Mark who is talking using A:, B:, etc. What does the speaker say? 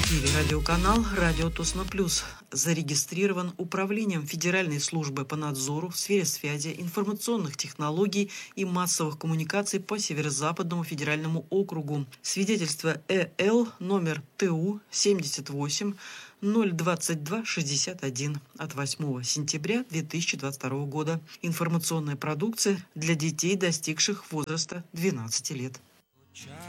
A: эфире радиоканал «Радио Тосно Плюс». Зарегистрирован Управлением Федеральной службы по надзору в сфере связи, информационных технологий и массовых коммуникаций по Северо-Западному федеральному округу. Свидетельство ЭЛ номер ТУ 78 022 61 от 8 сентября 2022 года. Информационная продукция для детей, достигших возраста 12 лет.